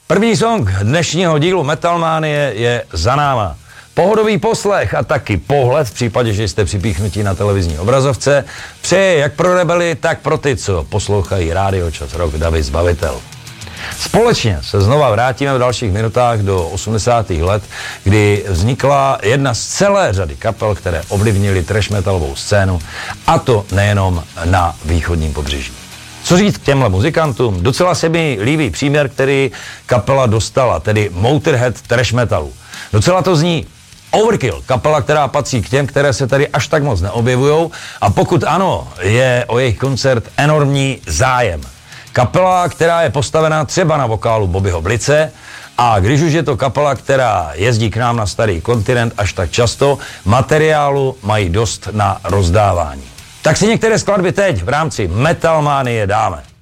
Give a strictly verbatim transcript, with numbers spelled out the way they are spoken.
První song dnešního dílu Metalmánie je za náma. Pohodový poslech a taky pohled, v případě, že jste připíchnutí na televizní obrazovce, přeje jak pro rebely, tak pro ty, co poslouchají Rádio Čas Rock, David Zbavitel. Společně se znova vrátíme v dalších minutách do osmdesátých let, kdy vznikla jedna z celé řady kapel, které ovlivnily thrash metalovou scénu, a to nejenom na východním pobřeží. Co říct k těmhle muzikantům? Docela se mi líbí příměr, který kapela dostala, tedy Motorhead thrash metalu. Docela to zní Overkill, kapela, která patří k těm, které se tady až tak moc neobjevujou, a pokud ano, je o jejich koncert enormní zájem. Kapela, která je postavená třeba na vokálu Bobbyho Blice, a když už je to kapela, která jezdí k nám na starý kontinent až tak často, materiálu mají dost na rozdávání. Tak si některé skladby teď v rámci Metalmánie dáme.